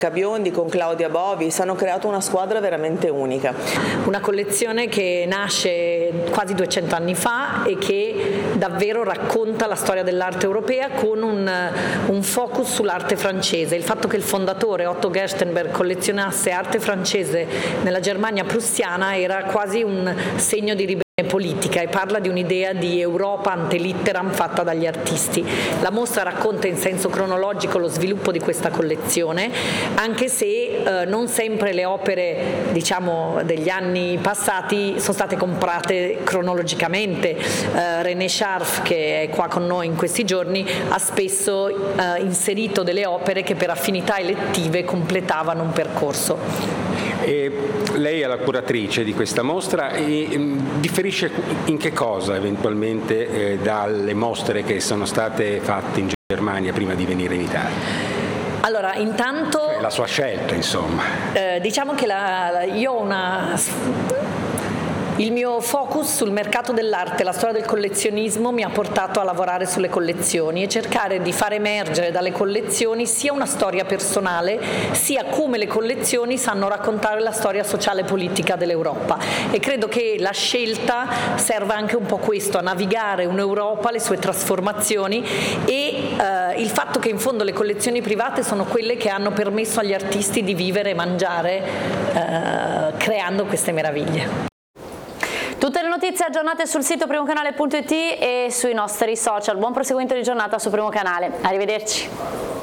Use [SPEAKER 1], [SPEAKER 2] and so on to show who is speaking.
[SPEAKER 1] Biondi, con Claudia Bovis, hanno creato una squadra veramente unica.
[SPEAKER 2] Una collezione che nasce quasi 200 anni fa e che davvero racconta la storia dell'arte europea con un focus sull'arte francese. Il fatto che il fondatore Otto Gerstenberg collezionasse arte francese nella Germania prussiana era quasi un segno di ribellione politica, e parla di un'idea di Europa ante litteram fatta dagli artisti. La mostra racconta in senso cronologico lo sviluppo di questa collezione, anche se non sempre le opere, diciamo, degli anni passati sono state comprate cronologicamente. René Scharf, che è qua con noi in questi giorni, ha spesso inserito delle opere che per affinità elettive completavano un percorso.
[SPEAKER 3] E lei è la curatrice di questa mostra e differisce in che cosa eventualmente dalle mostre che sono state fatte in Germania prima di venire in Italia?
[SPEAKER 2] Allora, intanto
[SPEAKER 3] la sua scelta, insomma.
[SPEAKER 2] Diciamo che io ho il mio focus sul mercato dell'arte, la storia del collezionismo, mi ha portato a lavorare sulle collezioni e cercare di far emergere dalle collezioni sia una storia personale, sia come le collezioni sanno raccontare la storia sociale e politica dell'Europa. E credo che la scelta serva anche un po' questo, a navigare un'Europa, le sue trasformazioni e il fatto che in fondo le collezioni private sono quelle che hanno permesso agli artisti di vivere e mangiare creando queste meraviglie.
[SPEAKER 4] Tutte le notizie aggiornate sul sito primocanale.it e sui nostri social. Buon proseguimento di giornata su Primo Canale. Arrivederci.